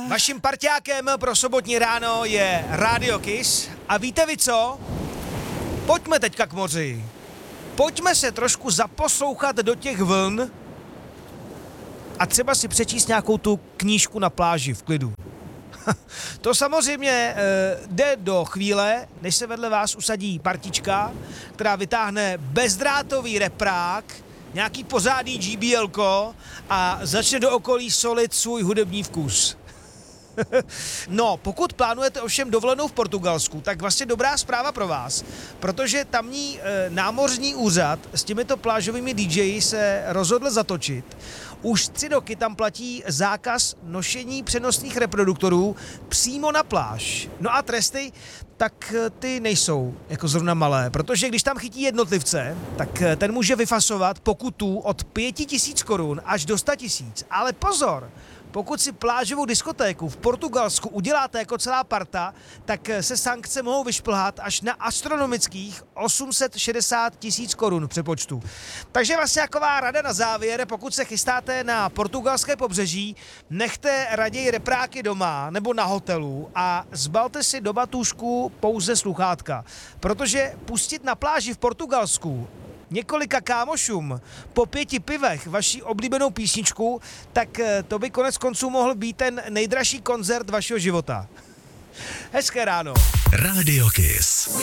Vaším parťákem pro sobotní ráno je Radio Kiss. A víte vy co? Pojďme teďka k moři. Pojďme se trošku zaposlouchat do těch vln a třeba si přečíst nějakou tu knížku na pláži v klidu. To samozřejmě jde do chvíle, než se vedle vás usadí partička, která vytáhne bezdrátový reprák, nějaký pořádný GBLko a začne do okolí solit svůj hudební vkus. No, pokud plánujete ovšem dovolenou v Portugalsku, tak vlastně dobrá zpráva pro vás, protože tamní námořní úřad s těmito plážovými DJi se rozhodl zatočit. Už 3 roky tam platí zákaz nošení přenosných reproduktorů přímo na pláž. No a tresty, tak ty nejsou jako zrovna malé, protože když tam chytí jednotlivce, tak ten může vyfasovat pokutu od 5 000 korun až do 100 000. Ale pozor! Pokud si plážovou diskotéku v Portugalsku uděláte jako celá parta, tak se sankce mohou vyšplhat až na astronomických 860 000 korun v přepočtu. Takže vlastně taková rada na závěr, pokud se chystáte na portugalské pobřeží, nechte raději repráky doma nebo na hotelu a zbalte si do batůžku pouze sluchátka. Protože pustit na pláži v Portugalsku několika kámošům po 5 pivech vaší oblíbenou písničku, tak to by konec konců mohl být ten nejdražší koncert vašeho života. Hezké ráno. Radio Kiss.